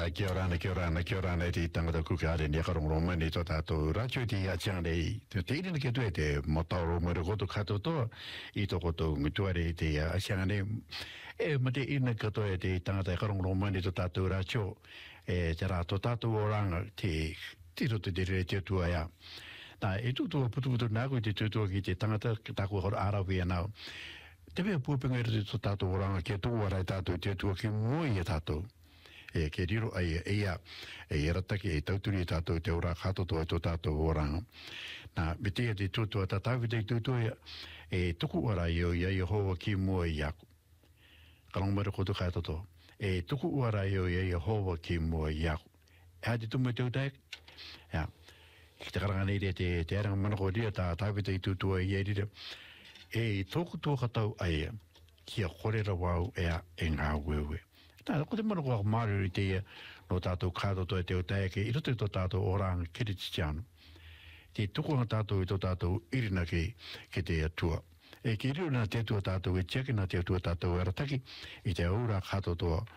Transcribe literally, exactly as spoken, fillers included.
Ah, kia orana, kia orana, kia orana te tangata kukare ni karongronga ni to tato racho ti achang nei. Te te irina ke tue te motaro mo koto kato to I to koto ngutuare te achang nei. E mate irina ke tue te tangata karongronga ni to tato racho. E te rato tato oranga te tiro te dire te tua ya. Na e tu tu putu putu na ko te tu ki te tangata ta ko arawe na. Te me pupenga te tato oranga ke tu ora tato te tu ki mo ia tato. E ke riro ai eia e rataki e tauturi tātou te ora katoto e tō tātou oranga. Nā, me te te tūtua tātāwi te tūtua e tuku ora i o ia i hoa ki mua i aku. Kalongmara koto katoto. E tuku ora i o ia i hoa ki mua i aku. E hati tumu te utai? Ia. Ki te karanga nei te te aranga mana ko ria tā tāwi te tūtua i e rira. E tōku tō katau ai kia korera wau ea e ngā wewe. Tā, ko te mana kua māru I te no tātou kāto to e te o taeke, I roto I tō tātou oranga kiri titiano. Te tukunga tātou I tō tātou irina ki, ki te atua. E ki riu nā te atua tātou e tiaki nā te atua tātou e rataki, I te aura kāto toa